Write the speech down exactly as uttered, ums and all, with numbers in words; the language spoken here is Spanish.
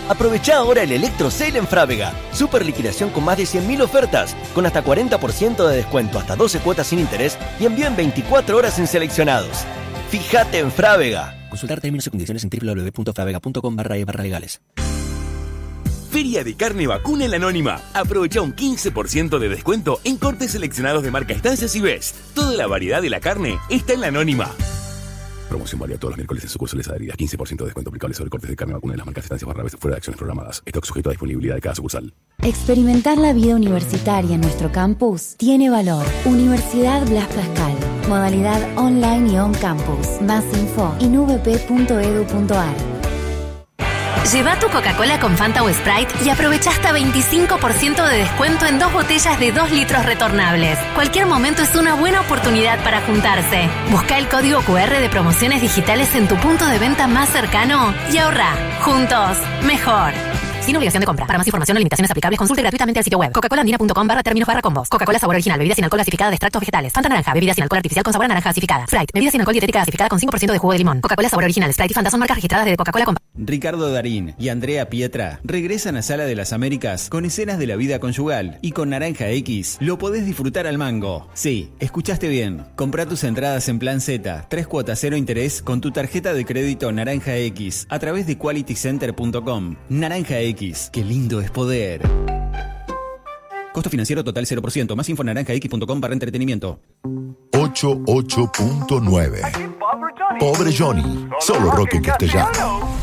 Aprovechá ahora el Electro Sale en Frávega. Super liquidación con más de cien mil ofertas, con hasta cuarenta por ciento de descuento, hasta doce cuotas sin interés y envío en veinticuatro horas en seleccionados. Fíjate en Frávega. Consultar términos y condiciones en doble u doble u doble u punto fravega punto com barra e barra legales. Feria de Carne Vacuna en la Anónima. Aprovecha un quince por ciento de descuento en cortes seleccionados de marca Estancias y Best. Toda la variedad de la carne está en la Anónima. Promoción válida todos los miércoles en sucursales adheridas. quince por ciento de descuento aplicable sobre cortes de carne vacuna de las marcas Estancias barra Best fuera de acciones programadas. Stock sujeto a disponibilidad de cada sucursal. Experimentar la vida universitaria en nuestro campus tiene valor. Universidad Blas Pascal. Modalidad online y on campus. Más info en u v p punto e d u punto a r. Lleva tu Coca-Cola con Fanta o Sprite y aprovecha hasta veinticinco por ciento de descuento en dos botellas de dos litros retornables. Cualquier momento es una buena oportunidad para juntarse. Busca el código cu erre de promociones digitales en tu punto de venta más cercano y ahorra. Juntos, mejor. Sin obligación de compra. Para más información o limitaciones aplicables, consulte gratuitamente el sitio web coca cola andina punto com barra términos barra combos. Coca-Cola sabor original, bebida sin alcohol gasificada de extractos vegetales. Fanta naranja, bebida sin alcohol artificial con sabor a naranja gasificada. Sprite, bebida sin alcohol dietética gasificada con cinco por ciento de jugo de limón. Coca-Cola sabor original, Sprite y Fanta son marcas registradas de Coca-Cola con... Ricardo Darín y Andrea Pietra regresan a Sala de las Américas con escenas de la vida conyugal y con Naranja X lo podés disfrutar al mango. Sí, escuchaste bien. Comprá tus entradas en Plan Z, tres cuotas cero interés con tu tarjeta de crédito Naranja X a través de quality center punto com. Naranja X, qué lindo es poder. Costo financiero total cero por ciento. Más info en naranja x punto com barra entretenimiento. ochenta y ocho punto nueve. Pobre Johnny. Solo rock en castellano.